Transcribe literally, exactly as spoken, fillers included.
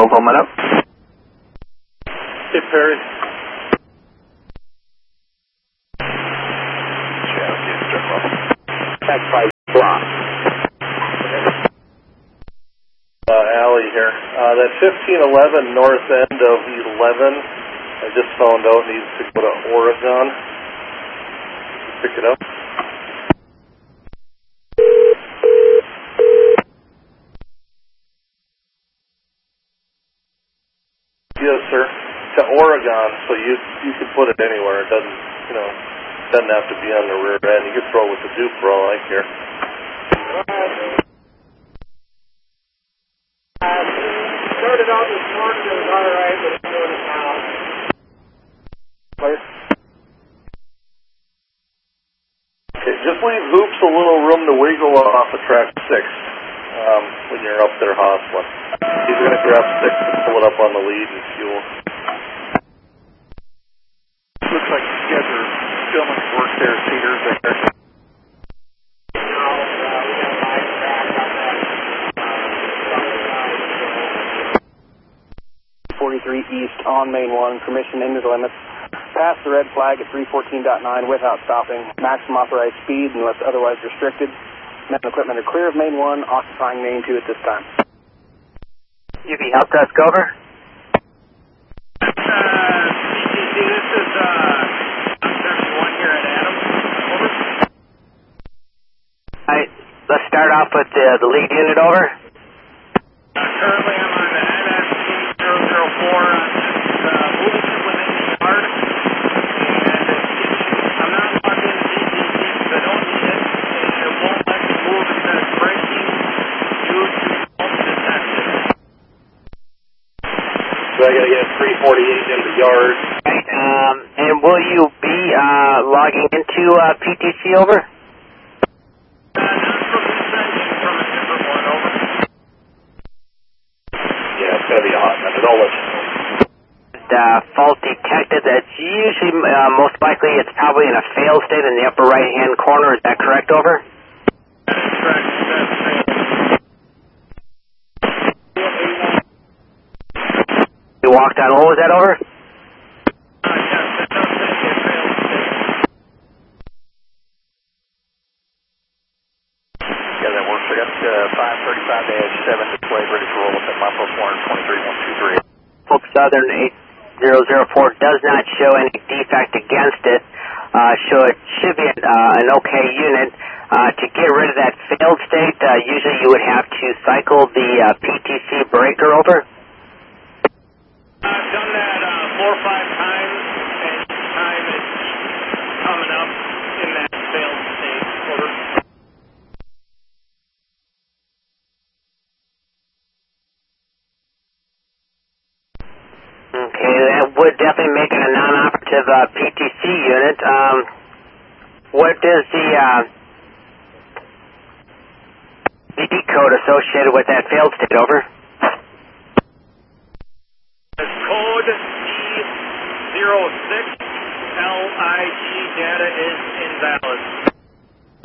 coming up. Hey, Perry. That's by block. Uh, Allie here. Uh, that fifteen eleven north end of eleven, I just found out needs to go to Oregon. Pick it up. Yes, sir. To Oregon, so you you can put it anywhere. It doesn't, you know, doesn't have to be on the rear end. You can throw it with the Duke for all I care. Uh, started out this morning, it was alright, but it's going now. Clear. Okay, just leave hoops a little room to wiggle off of track six um, when you're up there hustling. He's going to grab six and pull it up on the lead and fuel. Looks like you guys are filming work there, Cedar. forty-three east on main one, permission into the limits. Pass the red flag at three fourteen point nine without stopping. Maximum authorized speed unless otherwise restricted. Men and equipment are clear of main one, occupying main two at this time. U V help desk over. Uh, C T C, this is uh, thirty-one here at Adams. Over. Alright, let's start off with the, the lead unit over. Uh, currently I'm on the M S T zero zero four on this uh, moving within the yard. And I'm not logged into D T C because I don't need it. And it won't let me move instead of braking due to smoke detected. So I got to get three forty-eight in the yard. Right, um, and will you be uh, logging into uh, P T C over? Uh, not from this engine, from a different one, over. Yeah, it's going to be a hot minute. I'll let you know. Uh, fault detected. That's usually, uh, most likely, it's probably in a fail state in the upper right-hand corner. Is that correct, over? That is correct. That's failed. You walked on. What was that, over? Uh, yes, that does say it failed state. Yeah, that works. I got uh, five thirty-five dash seven display ready to roll up at MyPo four twenty-three one two three. Hope Southern eight zero zero four does not show any defect against it. Uh, so it should be uh, an okay unit. Uh, to get rid of that failed state, uh, usually you would have to cycle the uh, P T C breaker over. I've done that uh, four or five times, and each time it's coming up in that failed state. Over. Okay, that would definitely make it a non-operative uh, P T C unit. Um, what is the uh, V D code associated with that failed state, over?